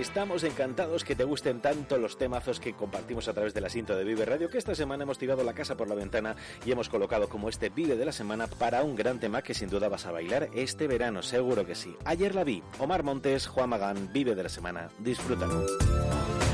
Estamos encantados que te gusten tanto los temazos que compartimos a través de la cinta de Vive Radio, que esta semana hemos tirado la casa por la ventana y hemos colocado como este Vive de la semana para un gran tema que sin duda vas a bailar este verano, seguro que sí. Ayer la vi, Omar Montes, Juan Magán, Vive de la semana. Disfrútalo.